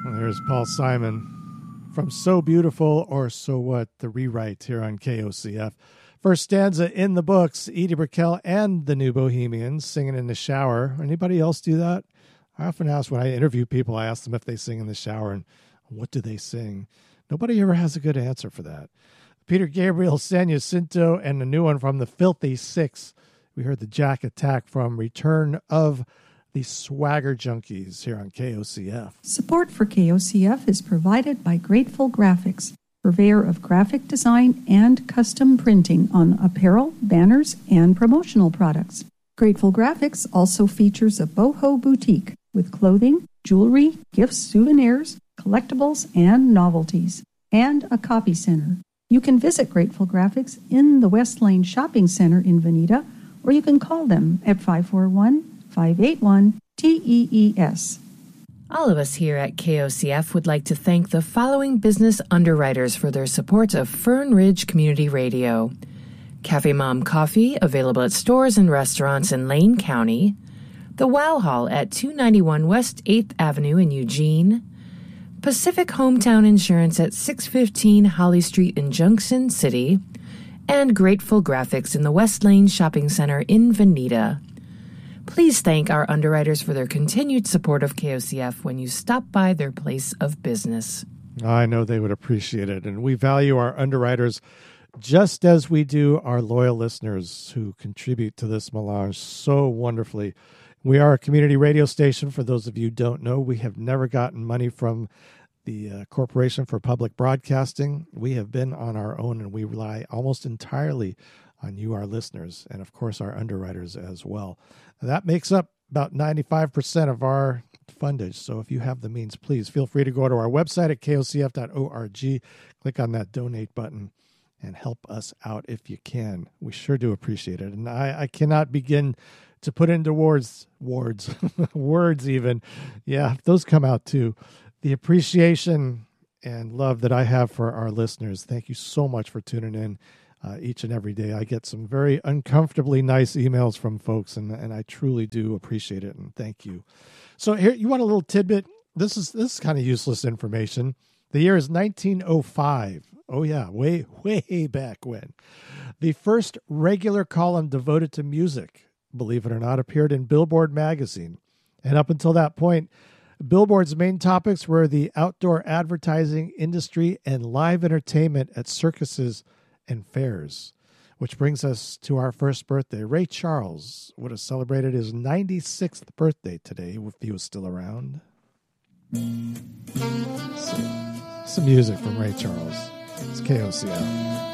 There's Paul Simon from So Beautiful or So What, the rewrite here on KOCF. First stanza in the books, Edie Brickell and the New Bohemians singing in the shower. Anybody else do that? I often ask when I interview people, I ask them if they sing in the shower and what do they sing? Nobody ever has a good answer for that. Peter Gabriel, San Jacinto, and the new one from the Filthy Six. We heard the Jack Attack from Return of the Swagger Junkies here on KOCF. Support for KOCF is provided by Grateful Graphics, purveyor of graphic design and custom printing on apparel, banners, and promotional products. Grateful Graphics also features a boho boutique with clothing, jewelry, gifts, souvenirs, collectibles, and novelties, and a copy center. You can visit Grateful Graphics in the West Lane Shopping Center in Veneta, or you can call them at 541-581-TEES. All of us here at KOCF would like to thank the following business underwriters for their support of Fern Ridge Community Radio. Cafe Mom Coffee, available at stores and restaurants in Lane County. The Wow Hall at 291 West 8th Avenue in Eugene. Pacific Hometown Insurance at 615 Holly Street in Junction City. And Grateful Graphics in the West Lane Shopping Center in Veneta. Please thank our underwriters for their continued support of KOCF when you stop by their place of business. I know they would appreciate it, and we value our underwriters just as we do our loyal listeners who contribute to this melange so wonderfully. We are a community radio station. For those of you who don't know, we have never gotten money from the Corporation for Public Broadcasting. We have been on our own, and we rely almost entirely on you, our listeners, and of course our underwriters as well. And that makes up about 95% of our fundage. So if you have the means, please feel free to go to our website at kocf.org, click on that donate button, and help us out if you can. We sure do appreciate it. And I cannot begin to put into words even. Yeah, those come out too. The appreciation and love that I have for our listeners. Thank you so much for tuning in each and every day. I get some very uncomfortably nice emails from folks, and I truly do appreciate it, and thank you. So here, you want a little tidbit? This is kind of useless information. The year is 1905. Oh yeah, way back when. The first regular column devoted to music, believe it or not, appeared in Billboard magazine. And up until that point, Billboard's main topics were the outdoor advertising industry and live entertainment at circuses and fairs. Which brings us to our first birthday. Ray Charles would have celebrated his 96th birthday today if he was still around. Some music from Ray Charles. It's KOCF.